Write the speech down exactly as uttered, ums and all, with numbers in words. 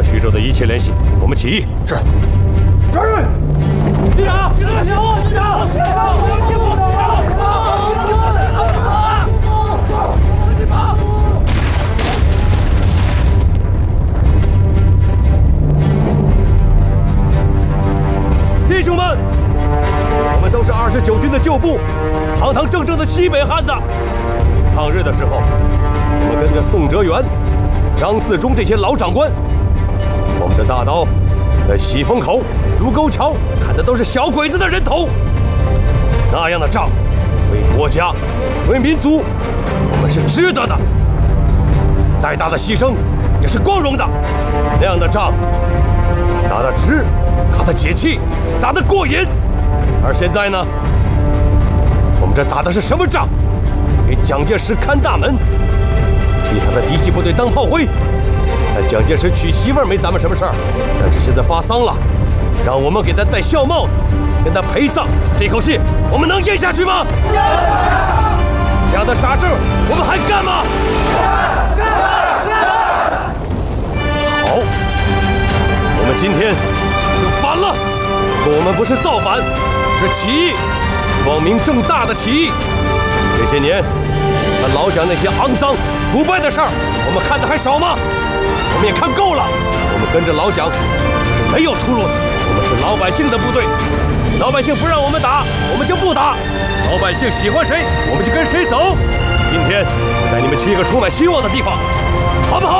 和徐州的一切联系，我们起义。是。 抓人！ 队长，队长，队长，队长，别跑，队长！自己跑！弟兄们，我们都是二十九军的旧部，堂堂正正的西北汉子。抗日的时候，我们跟着宋哲元、张自忠这些老长官，我们的大刀在喜峰口、卢沟桥砍的都是小鬼子的人头。那样的仗，为国家、为民族，我们是值得的。再大的牺牲，也是光荣的。那样的仗，打得值，打得解气，打得过瘾。而现在呢，我们这打的是什么仗？给蒋介石看大门，替他的嫡系部队当炮灰。但蒋介石娶媳妇儿没咱们什么事儿，但是现在发丧了，让我们给他戴孝帽子，跟他陪葬，这口气我们能咽下去吗？这样的傻事我们还干吗？好，我们今天就反了，我们不是造反，是起义，光明正大的起义。这些年，他老蒋那些肮脏腐败的事儿，我们看的还少吗？我们也看够了。我们跟着老蒋是没有出路的，我们是老百姓的部队，老百姓不让我们打，我们就不打；老百姓喜欢谁，我们就跟谁走。今天带你们去一个充满希望的地方，好不好？